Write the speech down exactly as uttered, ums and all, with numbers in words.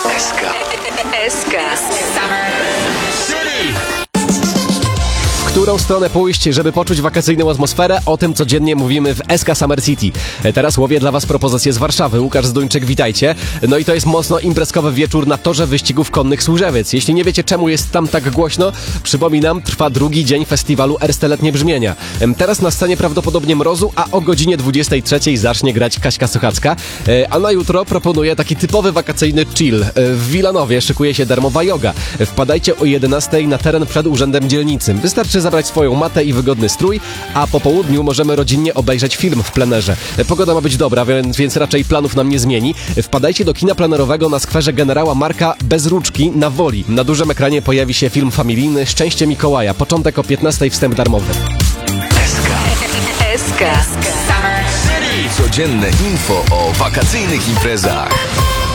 S K. S K. W którą stronę pójść, żeby poczuć wakacyjną atmosferę? O tym codziennie mówimy w S K Summer City. Teraz łowię dla Was propozycje z Warszawy. Łukasz Zduńczyk, witajcie. No i to jest mocno imprezkowy wieczór na torze wyścigów konnych Służewiec. Jeśli nie wiecie, czemu jest tam tak głośno, przypominam, trwa drugi dzień festiwalu Ersteletnie Brzmienia. Teraz na scenie prawdopodobnie Mrozu, a o godzinie dwudziestej trzeciej zacznie grać Kaśka Sochacka. A na jutro proponuję taki typowy wakacyjny chill. W Wilanowie szykuje się darmowa joga. Wpadajcie o jedenastej na teren przed Urzędem Dzielnicy. Wystarczy zabrać swoją matę i wygodny strój, a po południu możemy rodzinnie obejrzeć film w plenerze. Pogoda ma być dobra, więc, więc raczej planów nam nie zmieni. Wpadajcie do kina plenerowego na skwerze Generała Marka Bezruczki na Woli. Na dużym ekranie pojawi się film familijny Szczęście Mikołaja. Początek o piętnastej, wstęp darmowy. S K. S K. Codzienne info o wakacyjnych imprezach.